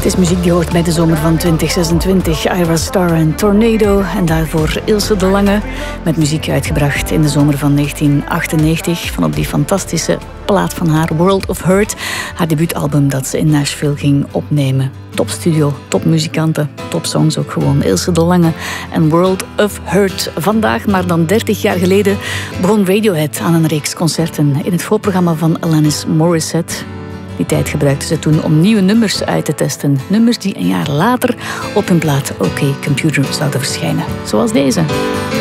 is muziek die hoort bij de zomer van 2026. Ira Starr en Tornado. En daarvoor Ilse de Lange. Met muziek uitgebracht in de zomer van 1998. Van op die fantastische plaat van haar, World of Hurt. Haar debuutalbum dat ze in Nashville ging opnemen. Topstudio, topmuzikanten, topsongs ook gewoon. Ilse de Lange en World of Hurt. Vandaag, maar dan 30 jaar geleden, begon Radiohead aan een reeks concerten in het voorprogramma van Alanis Morissette. Die tijd gebruikten ze toen om nieuwe nummers uit te testen. Nummers die een jaar later op hun plaat OK Computer zouden verschijnen. Zoals deze.